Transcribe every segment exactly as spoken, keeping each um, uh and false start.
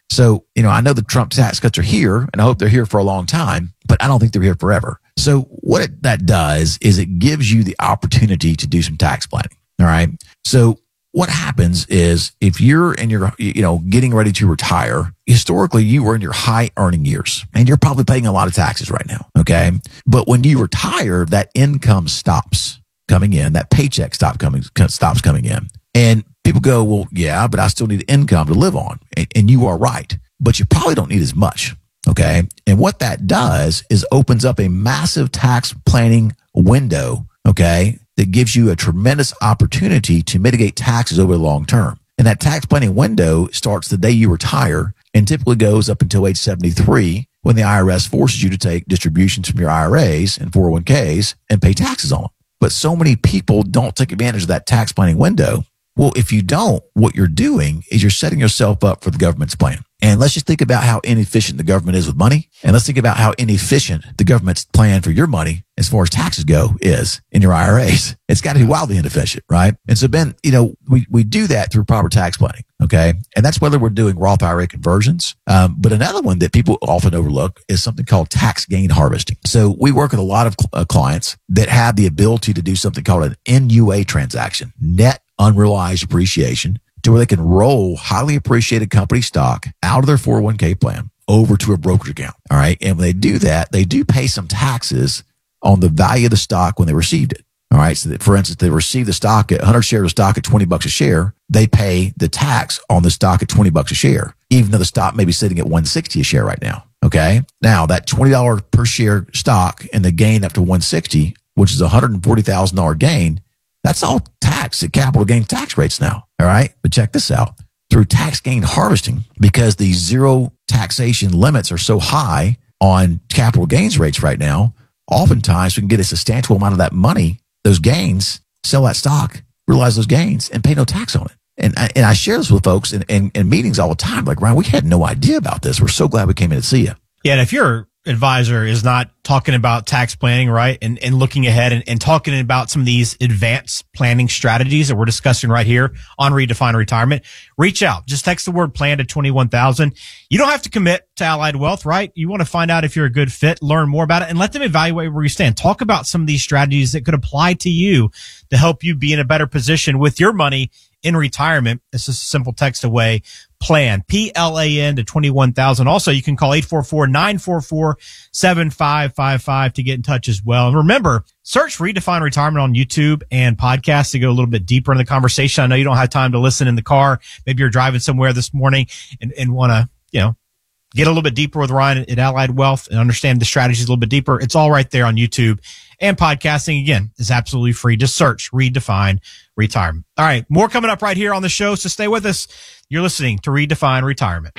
So, you know, I know the Trump tax cuts are here, and I hope they're here for a long time, but I don't think they're here forever. So what it, that does is it gives you the opportunity to do some tax planning. All right. So what happens is if you're in your, you know, getting ready to retire, historically you were in your high earning years and you're probably paying a lot of taxes right now. Okay. But when you retire, that income stops coming in, that paycheck stop coming, stops coming in. And people go, well, yeah, but I still need income to live on. And, and you are right, but you probably don't need as much. Okay. And what that does is opens up a massive tax planning window. Okay. That gives you a tremendous opportunity to mitigate taxes over the long term. And that tax planning window starts the day you retire and typically goes up until age seventy-three when the I R S forces you to take distributions from your I R As and four oh one k's and pay taxes on them. But so many people don't take advantage of that tax planning window. Well, if you don't, what you're doing is you're setting yourself up for the government's plan. And let's just think about how inefficient the government is with money. And let's think about how inefficient the government's plan for your money as far as taxes go is in your I R As. It's got to be wildly inefficient, right? And so, Ben, you know, we, we do that through proper tax planning. Okay. And that's whether we're doing Roth I R A conversions. Um, but another one that people often overlook is something called tax gain harvesting. So we work with a lot of uh, clients that have the ability to do something called an N U A transaction, net unrealized appreciation, to where they can roll highly appreciated company stock out of their four oh one k plan over to a brokerage account. All right. And when they do that, they do pay some taxes on the value of the stock when they received it. All right. So that, for instance, they receive the stock at one hundred shares of stock at twenty bucks a share. They pay the tax on the stock at twenty bucks a share, even though the stock may be sitting at one sixty a share right now. Okay. Now that twenty dollars per share stock and the gain up to one sixty, which is a one hundred forty thousand dollars gain, that's all tax at capital gain tax rates now. All right. But check this out. Through tax gain harvesting, because the zero taxation limits are so high on capital gains rates right now, oftentimes we can get a substantial amount of that money, those gains, sell that stock, realize those gains, and pay no tax on it. And I, and I share this with folks in, in, in meetings all the time. Like, Ryan, we had no idea about this. We're so glad we came in to see you. Yeah. And if your advisor is not talking about tax planning, right, and, and looking ahead and, and talking about some of these advanced planning strategies that we're discussing right here on Redefine Retirement, reach out. Just text the word plan to twenty-one thousand. You don't have to commit to Allied Wealth, right? You want to find out if you're a good fit, learn more about it, and let them evaluate where you stand. Talk about some of these strategies that could apply to you to help you be in a better position with your money in retirement. It's just a simple text away. Plan, P L A N to twenty-one thousand. Also, you can call eight four four, nine four four, seven five five five to get in touch as well. And remember, search Redefine Retirement on YouTube and podcasts to go a little bit deeper in the conversation. I know you don't have time to listen in the car. Maybe you're driving somewhere this morning and, and want to, you know, get a little bit deeper with Ryan at Allied Wealth and understand the strategies a little bit deeper. It's all right there on YouTube. And podcasting, again, is absolutely free. Just search Redefine Retirement. All right, more coming up right here on the show, so stay with us. You're listening to Redefine Retirement.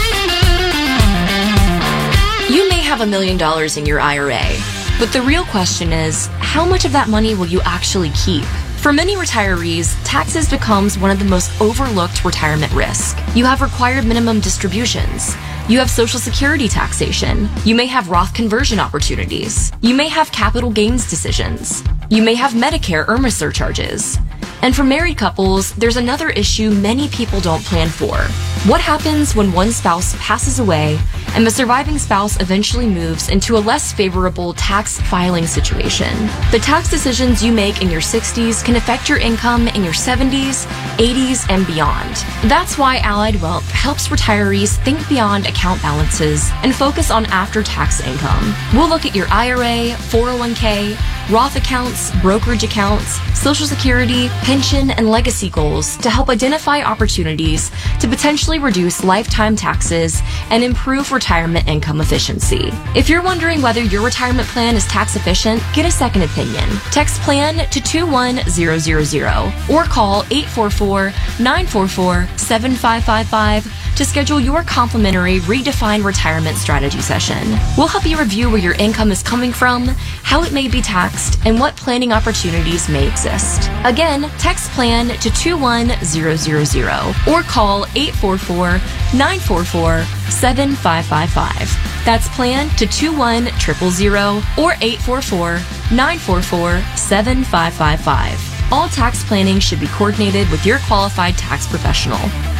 You may have a million dollars in your I R A, but the real question is, how much of that money will you actually keep? For many retirees, taxes becomes one of the most overlooked retirement risks. You have required minimum distributions. You have Social Security taxation. You may have Roth conversion opportunities. You may have capital gains decisions. You may have Medicare I R M A surcharges. And for married couples, there's another issue many people don't plan for. What happens when one spouse passes away and the surviving spouse eventually moves into a less favorable tax filing situation? The tax decisions you make in your sixties can affect your income in your seventies, eighties, and beyond. That's why Allied Wealth helps retirees think beyond account balances and focus on after-tax income. We'll look at your I R A, four oh one k, Roth accounts, brokerage accounts, Social Security, pension, and legacy goals to help identify opportunities to potentially reduce lifetime taxes and improve retirement income efficiency. If you're wondering whether your retirement plan is tax efficient, get a second opinion. Text PLAN to two one zero zero zero or call eight four four, nine four four, seven five five five to schedule your complimentary Redefine Retirement Strategy session. We'll help you review where your income is coming from, how it may be taxed, and what planning opportunities may exist. Again, text PLAN to two one zero zero zero or call eight four four, nine four four, seven five five five. That's PLAN to two one zero zero zero or eight four four, nine four four, seven five five five. All tax planning should be coordinated with your qualified tax professional.